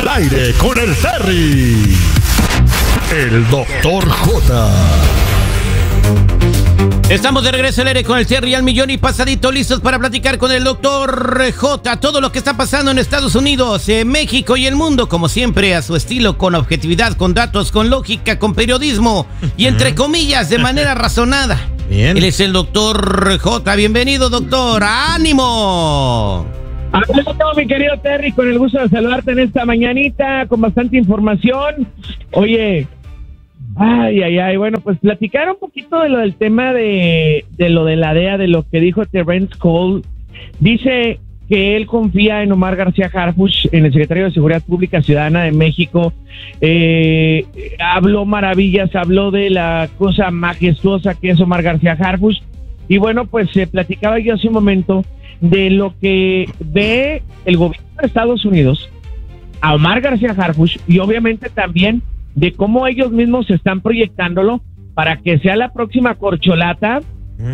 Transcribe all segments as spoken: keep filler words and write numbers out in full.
Al aire con el Terry. El doctor J. Estamos de regreso al aire con el Terry al millón y pasadito, listos para platicar con el doctor J. Todo lo que está pasando en Estados Unidos, en México y el mundo, como siempre, a su estilo, con objetividad, con datos, con lógica, con periodismo y entre comillas, de manera razonada. Bien. Él es el doctor J. Bienvenido, doctor. ¡Ánimo! Hola, mi querido Terry, con el gusto de saludarte en esta mañanita, con bastante información. Oye, ay, ay, ay, bueno, pues platicar un poquito de lo del tema de, de lo de la D E A, de lo que dijo Terrence Cole. Dice que él confía en Omar García Harfuch, en el secretario de Seguridad Pública Ciudadana de México. Eh, habló maravillas, habló de la cosa majestuosa que es Omar García Harfuch. Y bueno, pues se eh, platicaba yo hace un momento de lo que ve el gobierno de Estados Unidos a Omar García Harfuch y obviamente también de cómo ellos mismos están proyectándolo para que sea la próxima corcholata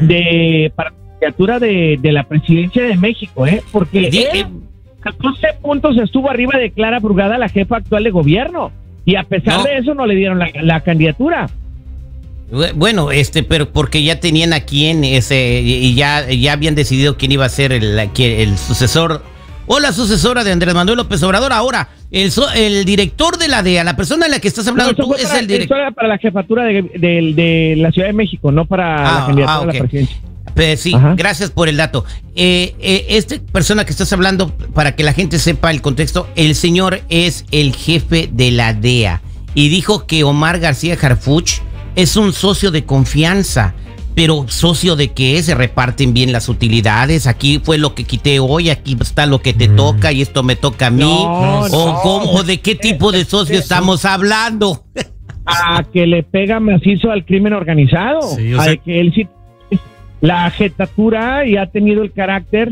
de para la candidatura de, de la presidencia de México, ¿eh? Porque sí, él, a doce puntos estuvo arriba de Clara Brugada, la jefa actual de gobierno, y a pesar no. de eso no le dieron la, la candidatura. Bueno, este, pero porque ya tenían a quién, ese, y ya, ya habían decidido quién iba a ser el, el sucesor o la sucesora de Andrés Manuel López Obrador. Ahora, el, el director de la D E A, la persona de la que estás hablando no, tú, es para, el director. Para la jefatura de, de, de la Ciudad de México, no para ah, la candidatura ah, okay. a la presidencia. Pues sí, Ajá. gracias por el dato. Eh, eh, esta persona que estás hablando, para que la gente sepa el contexto, el señor es el jefe de la D E A y dijo que Omar García Harfuch es un socio de confianza, pero socio de qué, se reparten bien las utilidades. Aquí fue lo que quité hoy, aquí está lo que te mm. toca y esto me toca a mí. No, o, no. ¿cómo, o de qué tipo de socio estamos hablando. A que le pega macizo al crimen organizado. Sí, o sea, a que él sí, la jetatura y ha tenido el carácter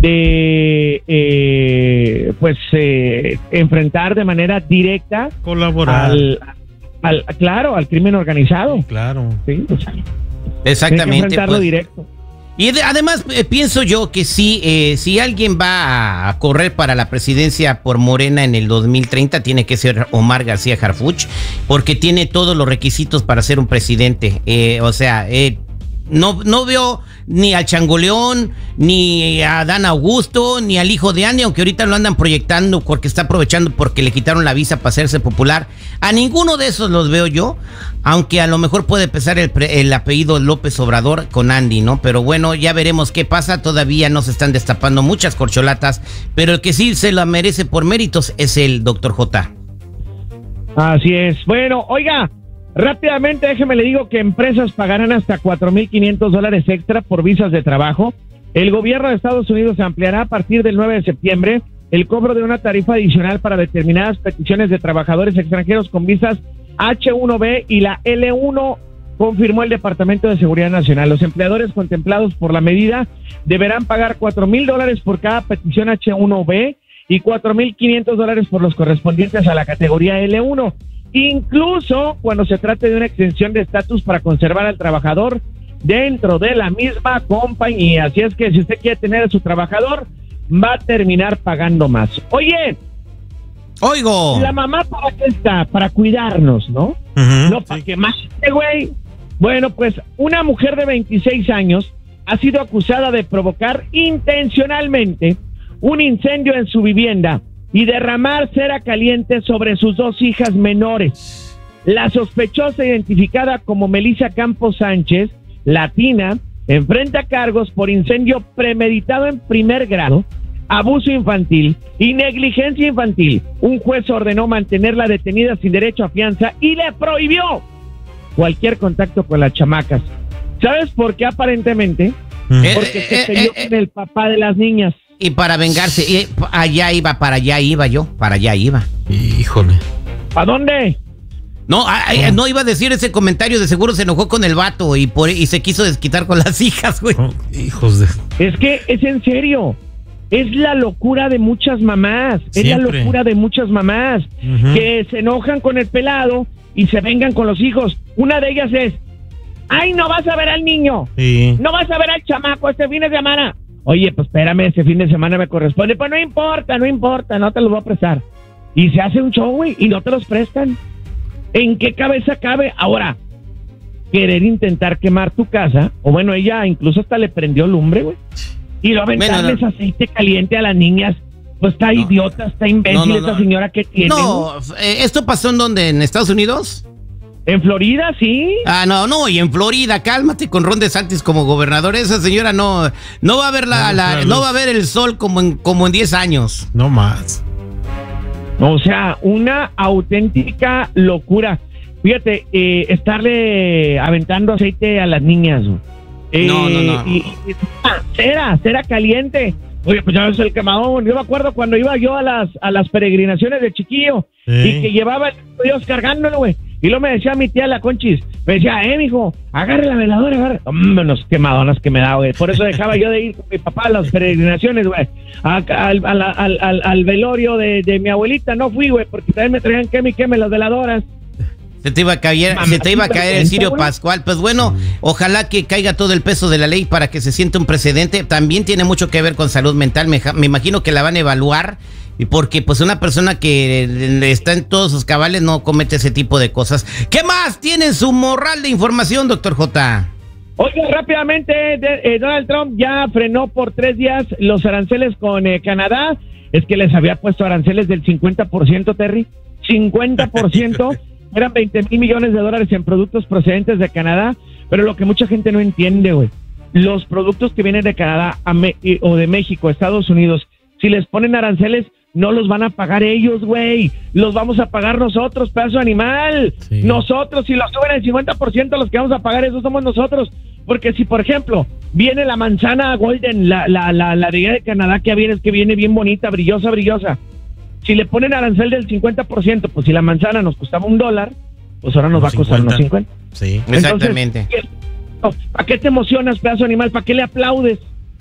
de eh, pues eh, enfrentar de manera directa, colaborar al Al, claro, al crimen organizado. Sí, claro. Sí, o sea, exactamente. Enfrentarlo pues, directo. Y de, además eh, pienso yo que sí, eh, si alguien va a correr para la presidencia por Morena en el dos mil treinta, tiene que ser Omar García Harfuch, porque tiene todos los requisitos para ser un presidente. Eh, o sea, eh, no, no veo ni al Changoleón, ni a Dan Augusto, ni al hijo de Andy, aunque ahorita lo andan proyectando porque está aprovechando porque le quitaron la visa para hacerse popular. A ninguno de esos los veo yo, aunque a lo mejor puede pesar el, el apellido López Obrador con Andy, ¿no? Pero bueno, ya veremos qué pasa. Todavía no se están destapando muchas corcholatas, pero el que sí se la merece por méritos es el doctor J. Así es. Bueno, oiga, rápidamente déjeme le digo que empresas pagarán hasta cuatro mil quinientos dólares extra por visas de trabajo. El gobierno de Estados Unidos ampliará a partir del nueve de septiembre el cobro de una tarifa adicional para determinadas peticiones de trabajadores extranjeros con visas H uno B y la L uno, confirmó el Departamento de Seguridad Nacional. Los empleadores contemplados por la medida deberán pagar cuatro mil dólares por cada petición H uno B y cuatro mil quinientos dólares por los correspondientes a la categoría L uno. Incluso cuando se trate de una extensión de estatus para conservar al trabajador dentro de la misma compañía. Así es que si usted quiere tener a su trabajador, va a terminar pagando más. Oye, oigo, la mamá para qué está, para cuidarnos, ¿no? Uh-huh, no para sí. que más este güey. Bueno, pues una mujer de veintiséis años ha sido acusada de provocar intencionalmente un incendio en su vivienda y derramar cera caliente sobre sus dos hijas menores. La sospechosa, identificada como Melissa Campos Sánchez, latina, enfrenta cargos por incendio premeditado en primer grado, abuso infantil y negligencia infantil. Un juez ordenó mantenerla detenida sin derecho a fianza y le prohibió cualquier contacto con las chamacas. ¿Sabes por qué aparentemente? Porque eh, se peleó eh, eh, con el papá de las niñas. Y para vengarse, y allá iba, para allá iba yo, para allá iba. Híjole. ¿Para dónde? No, ay, oh. no iba a decir ese comentario, de seguro se enojó con el vato y por y se quiso desquitar con las hijas, güey. Oh, hijos de... Es que es en serio, es la locura de muchas mamás, Siempre. es la locura de muchas mamás, uh-huh. que se enojan con el pelado y se vengan con los hijos. Una de ellas es, ay, no vas a ver al niño, sí. no vas a ver al chamaco este fin de semana. Oye, pues espérame, ese fin de semana me corresponde. Pues no importa, no importa, no te lo voy a prestar. y se hace un show, güey, y no te los prestan. ¿En qué cabeza cabe? Ahora, querer intentar quemar tu casa, o bueno, ella incluso hasta le prendió lumbre, güey, y lo aventarles bueno, no. aceite caliente a las niñas. Pues está no. idiota, está imbécil no, no, no. esta señora que tiene. No, ¿esto pasó en dónde? ¿En Estados Unidos? En Florida, sí. Ah, no, no, y en Florida, cálmate con Ron DeSantis como gobernador. Esa señora no, no va a ver la, no, la, claro. no va a ver el sol como en, como en diez años. No más. O sea, una auténtica locura. Fíjate, eh, estarle aventando aceite a las niñas. Eh, no, no, no. Y, y, ah, cera, cera caliente. Oye, pues ya ves el quemadón. Yo me acuerdo cuando iba yo a las a las peregrinaciones de chiquillo sí. y que llevaba el Dios cargándolo, güey. Y luego me decía mi tía la Conchis, me decía, eh, mijo, agarre la veladora, agarre. Hombre, unos quemadonas que me da, güey. Por eso dejaba yo de ir con mi papá a las peregrinaciones, güey. Al, al, al, al, al velorio de, de mi abuelita no fui, güey, porque también me traían queme y queme las veladoras. Se te iba a caer, Mamá, se te iba a caer el Cirio Pascual. Pues bueno, ojalá que caiga todo el peso de la ley para que se sienta un precedente. También tiene mucho que ver con salud mental. Me, me imagino que la van a evaluar. Y porque pues una persona que está en todos sus cabales no comete ese tipo de cosas. ¿Qué más tiene en su morral de información, doctor J? Oye, rápidamente, de, eh, Donald Trump ya frenó por tres días los aranceles con eh, Canadá. Es que les había puesto aranceles del cincuenta por ciento, Terry. cincuenta por ciento. Eran veinte mil millones de dólares en productos procedentes de Canadá. Pero lo que mucha gente no entiende, güey. Los productos que vienen de Canadá a Me- o de México, Estados Unidos, si les ponen aranceles, no los van a pagar ellos, güey. Los vamos a pagar nosotros, pedazo de animal. Sí. Nosotros, si los suben el cincuenta por ciento, los que vamos a pagar eso somos nosotros. Porque si, por ejemplo, viene la manzana golden, la, la, la, la de Canadá que viene, es que viene bien bonita, brillosa, brillosa. Si le ponen arancel del cincuenta por ciento, pues si la manzana nos costaba un dólar, pues ahora nos va a costar unos cincuenta. Sí, Entonces, exactamente. ¿Para qué te emocionas, pedazo de animal? ¿Para qué le aplaudes?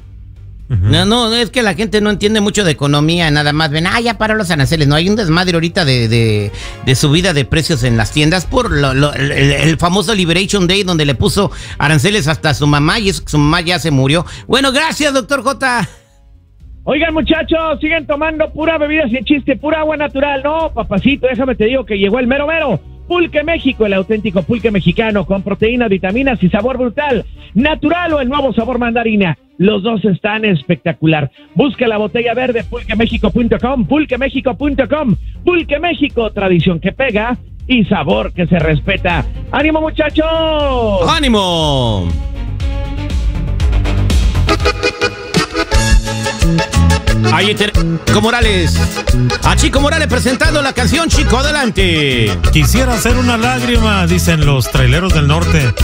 No, no, es que la gente no entiende mucho de economía, nada más ven, ah, ya paró los aranceles. No, hay un desmadre ahorita de, de, de subida de precios en las tiendas por lo, lo, el, el famoso Liberation Day, donde le puso aranceles hasta a su mamá y eso que su mamá ya se murió. Bueno, gracias, doctor J. Oigan, muchachos, siguen tomando pura bebida sin chiste, pura agua natural. No, papacito, déjame te digo que llegó el mero mero. Pulque México, el auténtico pulque mexicano con proteínas, vitaminas y sabor brutal. Natural o el nuevo sabor mandarina. Los dos están espectacular. Busca la botella verde, pulque méxico punto com, pulque méxico punto com. Pulque México, tradición que pega y sabor que se respeta. ¡Ánimo, muchachos! ¡Ánimo! Ahí tenemos Chico Morales. A Chico Morales presentando la canción Chico, adelante. Quisiera hacer una lágrima, dicen los traileros del norte.